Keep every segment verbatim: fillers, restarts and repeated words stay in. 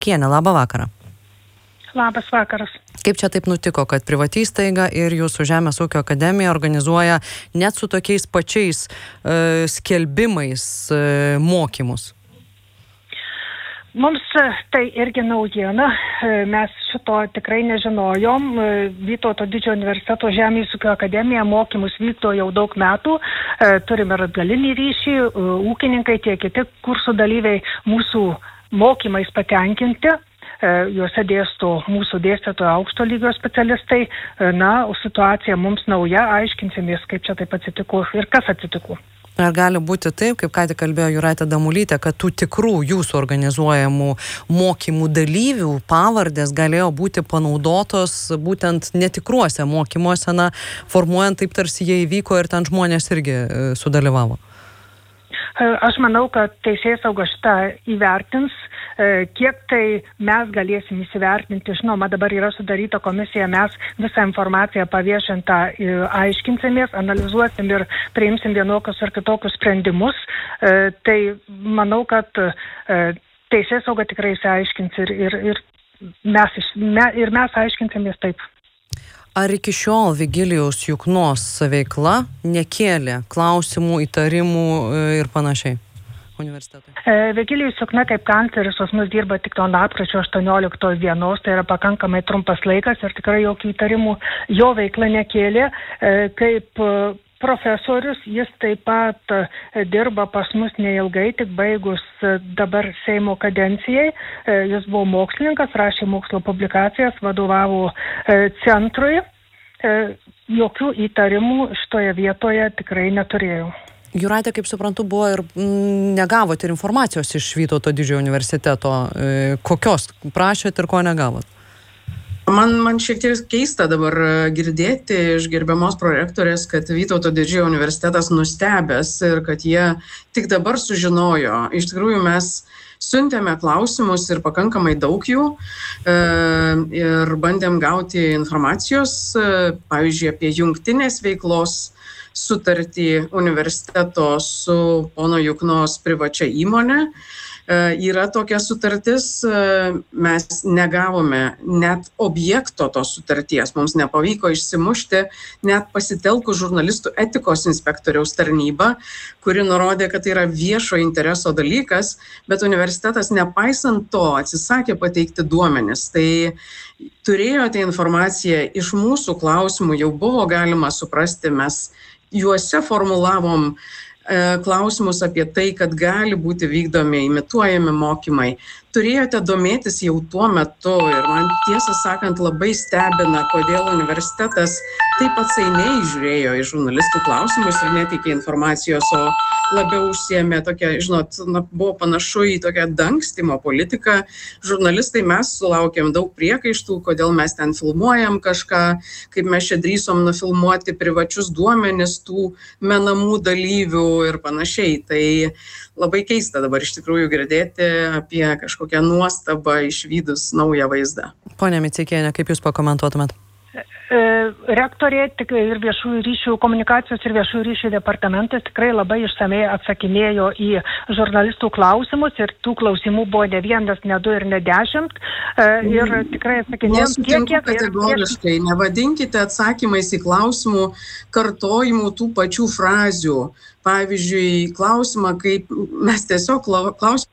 Kienė, labą vakarą. Labas vakaras. Kaip čia taip nutiko, kad privati įstaiga ir jūsų Žemės ūkio akademija organizuoja net su tokiais pačiais e, skelbimais e, mokymus? Mums tai irgi naujiena, mes šito tikrai nežinojom. Vytauto Didžiojo universiteto Žemės ūkio akademija mokymus vykdo jau daug metų, turime ir atgalinį ryšį, ūkininkai, tiek kiti kursų dalyviai mūsų mokymais patenkinti, juose dėsto mūsų dėstytojų aukšto lygio specialistai, na, situacija mums nauja, aiškinsimės, kaip čia taip atsitiko ir kas atsitiko. Ar gali būti taip, kaip ką tik kalbėjo Jūratė Damulytė, kad tų tikrų jūsų organizuojamų mokymų dalyvių pavardės galėjo būti panaudotos būtent netikruose mokymuose, na, formuojant taip tarsi jie įvyko ir ten žmonės irgi e, sudalyvavo? Aš manau, kad teisėsauga šitą įvertins, kiek tai mes galėsim įsivertinti. Žinoma, dabar yra sudaryta komisija, mes visą informaciją paviešintą aiškinsimės, analizuosim ir priimsim vienokius ar kitokius sprendimus. Tai manau, kad teisėsauga tikrai įsiaiškins ir, ir, ir, mes, ir mes aiškinsimės taip. Ar iki šiol Vigilijaus Juknos veikla nekėlė klausimų, įtarimų ir panašiai universitetui? Vigilijus Jukna kaip kancleris pas mus dirba tik nuo lapkričio aštuonioliktos dienos, tai yra pakankamai trumpas laikas ir tikrai jokių įtarimų jo veikla nekėlė. Kaip profesorius jis taip pat dirba pas mus neilgai, tik baigus dabar Seimo kadencijai. Jis buvo mokslininkas, rašė mokslo publikacijas, vadovavo centrui. Jokių įtarimų šitoje vietoje tikrai neturėjau. Jūratė, kaip suprantu, buvo ir m, negavot ir informacijos iš Vytauto Didžiojo universiteto. E, kokios prašėt ir ko negavot? Man, man šiek tiek keista dabar girdėti iš gerbiamos prorektorės, kad Vytauto Didžiojo universitetas nustebęs ir kad jie tik dabar sužinojo. Iš tikrųjų mes siuntėme klausimus ir pakankamai daug jų e, ir bandėm gauti informacijos, e, pavyzdžiui, apie jungtinės veiklos sutartį universiteto su pono Juknos privačia įmonė. Yra tokia sutartis, mes negavome net objekto tos sutarties, mums nepavyko išsimušti net pasitelkus žurnalistų etikos inspektoriaus tarnybą, kuri nurodė, kad tai yra viešo intereso dalykas, bet universitetas nepaisant to atsisakė pateikti duomenis. Tai turėjote informaciją iš mūsų klausimų, jau buvo galima suprasti, mes juose formulavom klausimus apie tai, kad gali būti vykdomi imituojami mokymai. Turėjote domėtis jau tuo metu ir man tiesą sakant labai stebina, kodėl universitetas taip atsainiai žiūrėjo į žurnalistų klausimus ir neteikė informacijos, o labiau užsiėmė tokia, žinot, na, buvo panašu į tokią dangstymo politiką. Žurnalistai mes sulaukėm daug priekaištų, kodėl mes ten filmuojam kažką, kaip mes čia drįsom nufilmuoti privačius duomenis tų menamų dalyvių ir panašiai. Tai labai keista dabar iš tikrųjų girdėti apie kažkokią nuostabą išvydus naują vaizdą. Pone Miceikiene, kaip jūs pakomentuotumėt? Rektorė ir viešųjų ryšių komunikacijos ir viešųjų ryšių departamentas tikrai labai išsamei atsakinėjo į žurnalistų klausimus ir tų klausimų buvo ne vienas, ne du ir ne dešimt. Ir tikrai atsakinėjo. Nesutinku kategoriškai, nevadinkite atsakymais į klausimų kartojimų tų pačių frazių. Pavyzdžiui, klausimą, kaip mes tiesiog klausimą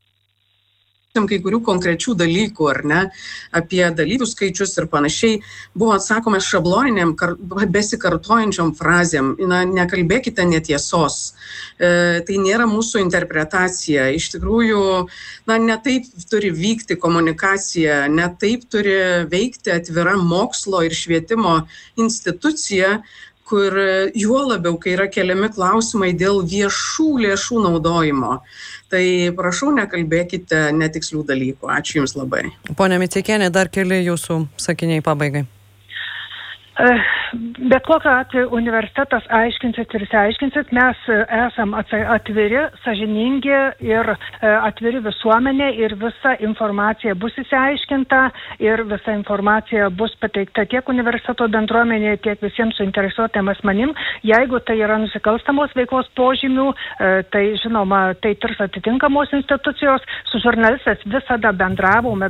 kai kurių konkrečių dalykų, ar ne, apie dalyvių skaičius ir panašiai, buvo atsakoma šabloniniam, besikartojančiom frazėm. Na, nekalbėkite netiesos. E, tai nėra mūsų interpretacija. Iš tikrųjų, na, ne taip turi vykti komunikacija, ne taip turi veikti atvira mokslo ir švietimo institucija, kur juo labiau, kai yra keliami klausimai dėl viešų lėšų naudojimo. Tai prašau, nekalbėkite netikslių dalykų. Ačiū Jums labai. Pone Miceikiene, dar keli jūsų sakiniai pabaigai. Bet kokiu atveju universitetas aiškinsit ir išsiaiškinsit, mes esam atviri, sąžiningi ir atviri visuomenė ir visa informacija bus išsiaiškinta ir visa informacija bus pateikta tiek universiteto bendruomenėje, tiek visiems suinteresuotiem asmenim. Jeigu tai yra nusikalstamos veiklos požymių, tai žinoma, tai tirs atitinkamos institucijos. Su žurnalistais visada bendravome,